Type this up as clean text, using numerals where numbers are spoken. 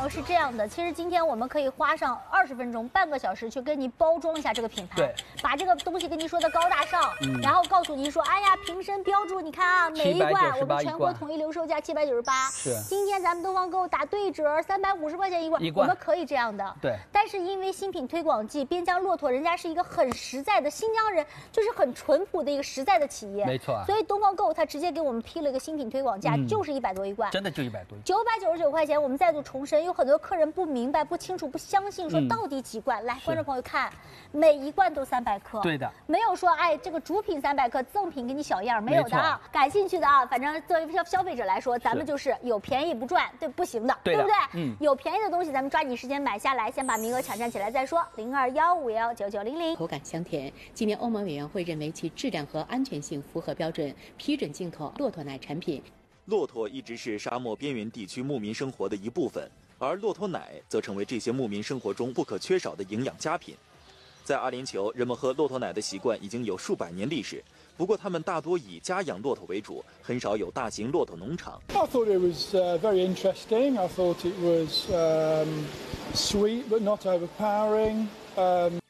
友是这样的，其实今天我们可以花上20分钟、半个小时去跟你包装一下这个品牌， 对， 把这个东西跟你说的高大上，然后告诉你说，哎呀，瓶身标注，你看啊，每一罐我们全国统一零售价798， 是， 今天咱们东方购打对折350块钱一罐，我们可以这样的， 对。 但是因为新品推广季，边疆骆驼人家是一个很实在的新疆人，就是很淳朴的一个实在的企业， 没错。 所以东方购它直接给我们批了一个新品推广价，就是100多一罐， 真的就100多。 999块钱，我们再度重申，有很多客人不明白、不清楚、不相信，说到底几罐？来，观众朋友看，每一罐都300克， 对的， 没有说哎这个主品300克，赠品给你小样，没有的啊。感兴趣的啊，反正作为消费者来说，咱们就是有便宜不赚，对不行的，对不对？有便宜的东西，咱们抓紧时间买下来，先把名额抢占起来再说。0215119900， 口感香甜。今年欧盟委员会认为其质量和安全性符合标准，批准进口骆驼奶产品。 骆驼一直是沙漠边缘地区牧民生活的一部分，而骆驼奶则成为这些牧民生活中不可缺少的营养佳品。在阿联酋，人们喝骆驼奶的习惯已经有数百年历史，不过他们大多以家养骆驼为主，很少有大型骆驼农场。 I thought it was very interesting. I thought it was sweet but not overpowering.